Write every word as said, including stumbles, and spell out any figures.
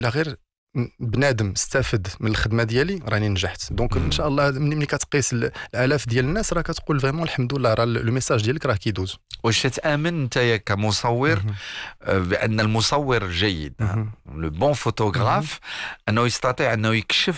لا غير بنادم استفد من الخدمه ديالي راني نجحت. دونك ان شاء الله ملي كتقيس الالاف ديال الناس راه كتقول فريمون الحمد لله راه لو ميساج ديالك راه كيدوز. واش تامن انت كمصور بان المصور الجيد لو بون فوتوغراف انه يستطيع انه يكشف